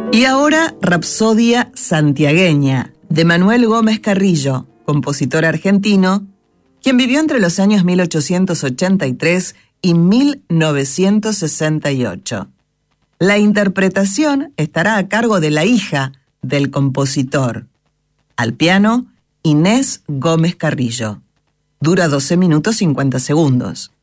Y ahora, Rapsodia santiagueña, de Manuel Gómez Carrillo, compositor argentino, quien vivió entre los años 1883 y 1968. La interpretación estará a cargo de la hija del compositor. Al piano, Inés Gómez Carrillo. Dura 12 minutos 50 segundos.